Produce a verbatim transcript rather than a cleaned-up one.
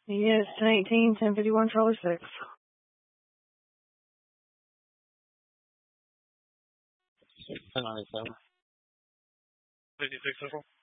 Yes, ten eighteen, ten fifty-one, Charlie six. ten ninety-seven. fifty-six Central.